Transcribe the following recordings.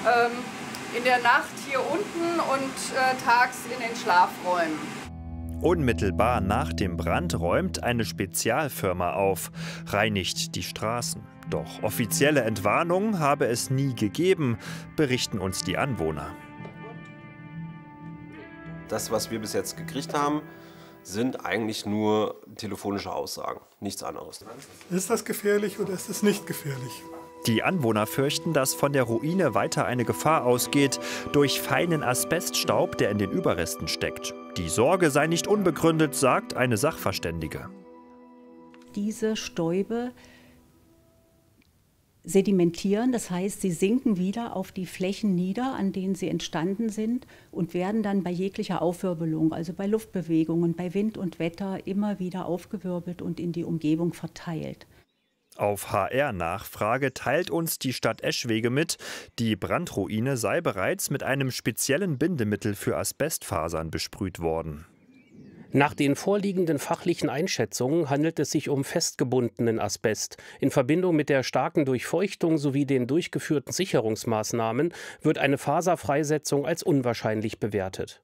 in der Nacht hier unten und tags in den Schlafräumen. Unmittelbar nach dem Brand räumt eine Spezialfirma auf, reinigt die Straßen. Doch offizielle Entwarnung habe es nie gegeben, berichten uns die Anwohner. Das, was wir bis jetzt gekriegt haben, sind eigentlich nur telefonische Aussagen, nichts anderes. Ist das gefährlich oder ist es nicht gefährlich? Die Anwohner fürchten, dass von der Ruine weiter eine Gefahr ausgeht, durch feinen Asbeststaub, der in den Überresten steckt. Die Sorge sei nicht unbegründet, sagt eine Sachverständige. Diese Stäube sedimentieren, das heißt, sie sinken wieder auf die Flächen nieder, an denen sie entstanden sind und werden dann bei jeglicher Aufwirbelung, also bei Luftbewegungen, bei Wind und Wetter, immer wieder aufgewirbelt und in die Umgebung verteilt. Auf HR-Nachfrage teilt uns die Stadt Eschwege mit, die Brandruine sei bereits mit einem speziellen Bindemittel für Asbestfasern besprüht worden. Nach den vorliegenden fachlichen Einschätzungen handelt es sich um festgebundenen Asbest. In Verbindung mit der starken Durchfeuchtung sowie den durchgeführten Sicherungsmaßnahmen wird eine Faserfreisetzung als unwahrscheinlich bewertet.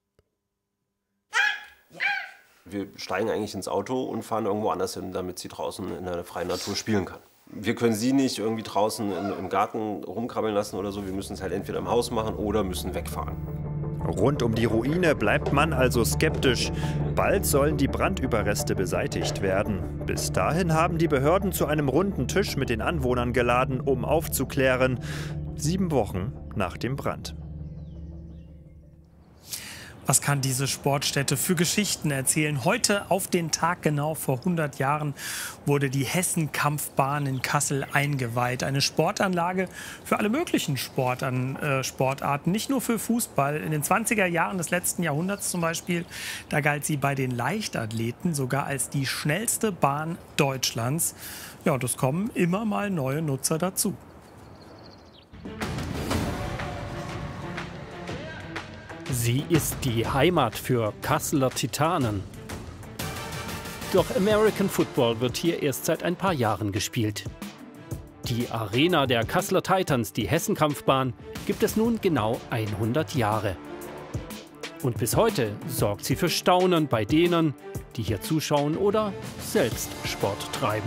Wir steigen eigentlich ins Auto und fahren irgendwo anders hin, damit sie draußen in der freien Natur spielen kann. Wir können sie nicht irgendwie draußen im Garten rumkrabbeln lassen oder so. Wir müssen es halt entweder im Haus machen oder müssen wegfahren. Rund um die Ruine bleibt man also skeptisch. Bald sollen die Brandüberreste beseitigt werden. Bis dahin haben die Behörden zu einem runden Tisch mit den Anwohnern geladen, um aufzuklären. 7 Wochen nach dem Brand. Was kann diese Sportstätte für Geschichten erzählen? Heute, auf den Tag genau vor 100 Jahren, wurde die Hessenkampfbahn in Kassel eingeweiht. Eine Sportanlage für alle möglichen Sportarten, nicht nur für Fußball. In den 20er Jahren des letzten Jahrhunderts zum Beispiel, da galt sie bei den Leichtathleten sogar als die schnellste Bahn Deutschlands. Ja, und es kommen immer mal neue Nutzer dazu. Sie ist die Heimat für Kasseler Titanen. Doch American Football wird hier erst seit ein paar Jahren gespielt. Die Arena der Kasseler Titans, die Hessenkampfbahn, gibt es nun genau 100 Jahre. Und bis heute sorgt sie für Staunen bei denen, die hier zuschauen oder selbst Sport treiben.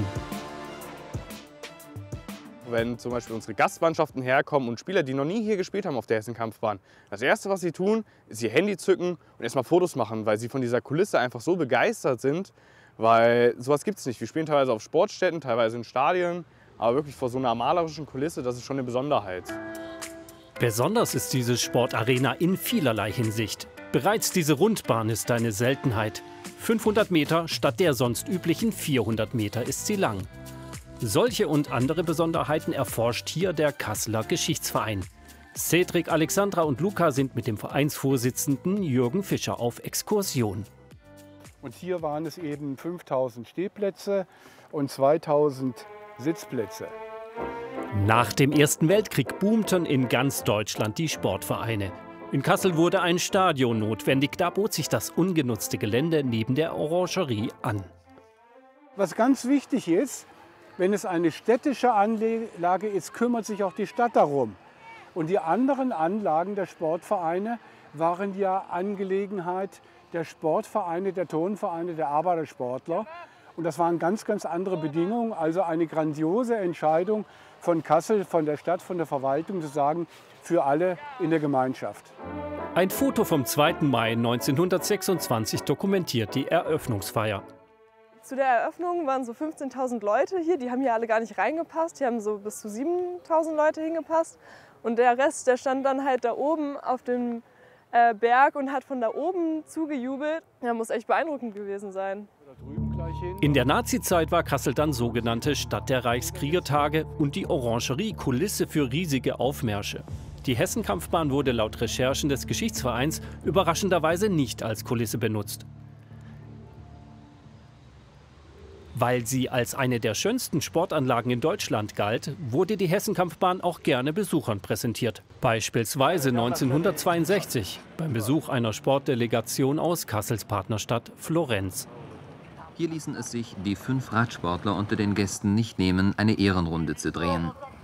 Wenn zum Beispiel unsere Gastmannschaften herkommen und Spieler, die noch nie hier gespielt haben auf der Hessenkampfbahn, das Erste, was sie tun, ist ihr Handy zücken und erstmal Fotos machen, weil sie von dieser Kulisse einfach so begeistert sind, weil sowas gibt es nicht. Wir spielen teilweise auf Sportstätten, teilweise in Stadien, aber wirklich vor so einer malerischen Kulisse, das ist schon eine Besonderheit. Besonders ist diese Sportarena in vielerlei Hinsicht. Bereits diese Rundbahn ist eine Seltenheit. 500 Meter statt der sonst üblichen 400 Meter ist sie lang. Solche und andere Besonderheiten erforscht hier der Kasseler Geschichtsverein. Cedric, Alexandra und Luca sind mit dem Vereinsvorsitzenden Jürgen Fischer auf Exkursion. Und hier waren es eben 5000 Stehplätze und 2000 Sitzplätze. Nach dem Ersten Weltkrieg boomten in ganz Deutschland die Sportvereine. In Kassel wurde ein Stadion notwendig, da bot sich das ungenutzte Gelände neben der Orangerie an. Was ganz wichtig ist, wenn es eine städtische Anlage ist, kümmert sich auch die Stadt darum. Und die anderen Anlagen der Sportvereine waren ja Angelegenheit der Sportvereine, der Turnvereine, der Arbeitersportler. Und das waren ganz, ganz andere Bedingungen. Also eine grandiose Entscheidung von Kassel, von der Stadt, von der Verwaltung zu sagen, für alle in der Gemeinschaft. Ein Foto vom 2. Mai 1926 dokumentiert die Eröffnungsfeier. Zu der Eröffnung waren so 15.000 Leute hier, die haben hier alle gar nicht reingepasst, hier haben so bis zu 7.000 Leute hingepasst. Und der Rest, der stand dann halt da oben auf dem Berg und hat von da oben zugejubelt. Ja, muss echt beeindruckend gewesen sein. In der Nazizeit war Kassel dann sogenannte Stadt der Reichskriegertage und die Orangerie Kulisse für riesige Aufmärsche. Die Hessenkampfbahn wurde laut Recherchen des Geschichtsvereins überraschenderweise nicht als Kulisse benutzt. Weil sie als eine der schönsten Sportanlagen in Deutschland galt, wurde die Hessenkampfbahn auch gerne Besuchern präsentiert. Beispielsweise 1962 beim Besuch einer Sportdelegation aus Kassels Partnerstadt Florenz. Hier ließen es sich die 5 Radsportler unter den Gästen nicht nehmen, eine Ehrenrunde zu drehen.